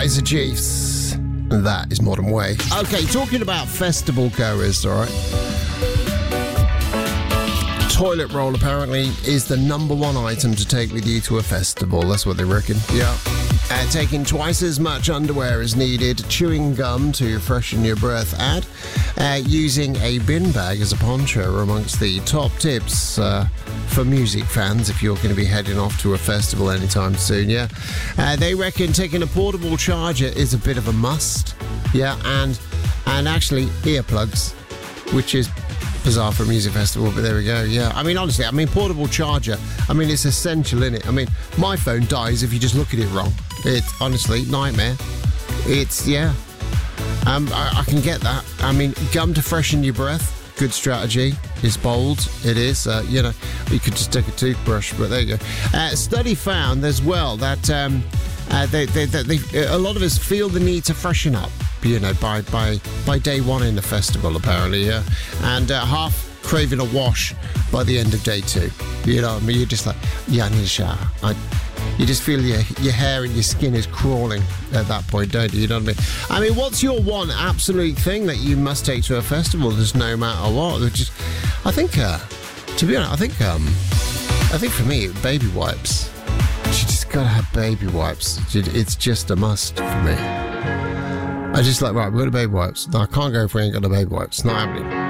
Kaiser Chiefs. And that is Modern Way. Okay, talking about festival goers, all right. Toilet roll apparently is the number one item to take with you to a festival. That's what they reckon. Yeah. Taking twice as much underwear as needed, chewing gum to freshen your breath, and using a bin bag as a poncho are amongst the top tips for music fans if you're going to be heading off to a festival anytime soon. Yeah, they reckon taking a portable charger is a bit of a must. Yeah, and actually earplugs, which is bizarre for a music festival, but there we go. Yeah, I mean, honestly, portable charger, it's essential, innit? My phone dies if you just look at it wrong. It's honestly nightmare. It's, yeah. I can get that. Gum to freshen your breath, good strategy. It's bold. It is. You could just take a toothbrush, but there you go. Study found as well that a lot of us feel the need to freshen up, by day one in the festival, apparently, yeah. And half craving a wash by the end of day two. You know what I mean? You're just like, yeah, I need a shower. You just feel your hair and your skin is crawling at that point, don't you? You know what I mean? What's your one absolute thing that you must take to a festival, just no matter what? I think, to be honest, I think for me, baby wipes. You just gotta have baby wipes. It's just a must for me. I just right, we've got the baby wipes. No, I can't go if we ain't got the baby wipes. It's not happening.